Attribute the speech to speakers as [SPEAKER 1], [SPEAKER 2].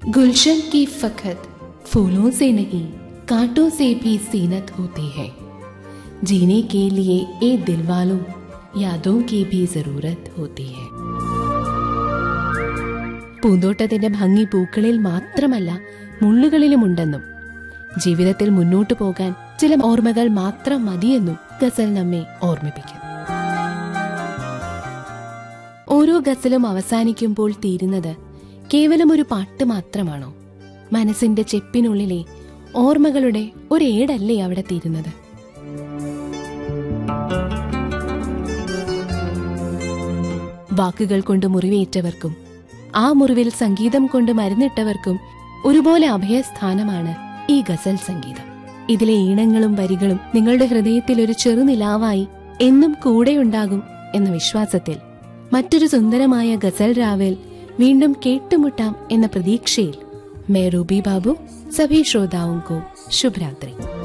[SPEAKER 1] गुलशन की फखत फूलों से नहीं कांटों से भी सीनत होती है। जीने के लिए ए दिल वालों യാദോം കി ഭി സറൂരത്ത് ഹോത്തി ഹൈ. പൂന്തോട്ടത്തിന്റെ ഭംഗി പൂക്കളിൽ മാത്രമല്ല മുള്ളുകളിലുമുണ്ടെന്നും ജീവിതത്തിൽ മുന്നോട്ടു പോകാൻ ചില ഓർമ്മകൾ മാത്രം മതിയെന്നും ഗസൽ നമ്മെ ഓർമ്മിപ്പിക്കും. ഓരോ ഗസലും അവസാനിക്കുമ്പോൾ തീരുന്നത് കേവലം ഒരു പാട്ട് മാത്രമാണോ? മനസ്സിന്റെ ചെപ്പിനുള്ളിലെ ഓർമ്മകളുടെ ഒരേടല്ലേ അവിടെ തീരുന്നത്? വാക്കുകൾ കൊണ്ട് മുറിവേറ്റവർക്കും ആ മുറിവിൽ സംഗീതം കൊണ്ട് മരുന്നിട്ടവർക്കും ഒരുപോലെ അഭയസ്ഥാനമാണ് ഈ ഗസൽ സംഗീതം. ഇതിലെ ഈണങ്ങളും വരികളും നിങ്ങളുടെ ഹൃദയത്തിൽ ഒരു ചെറുനിലാവായി എന്നും കൂടെയുണ്ടാകും എന്ന വിശ്വാസത്തിൽ മറ്റൊരു സുന്ദരമായ ഗസൽ രാവിൽ വീണ്ടും കേട്ടുമുട്ടാം എന്ന പ്രതീക്ഷയിൽ मैं रूबी बाबू सभी श्रोताओं को शुभ रात्रि.